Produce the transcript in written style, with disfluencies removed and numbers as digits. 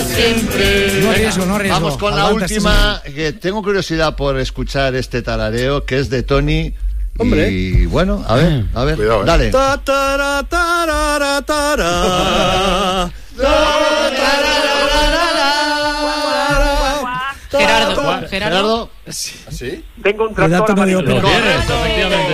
siempre. No arriesgo. Vamos con la última, que tengo curiosidad por escuchar este tarareo, que es de Tony. Hombre. Y bueno, a ver, Cuidado, dale. Gerardo. Gerardo. ¿Así? Tengo un tractor amarillo. Correcto, Correcto, efectivamente.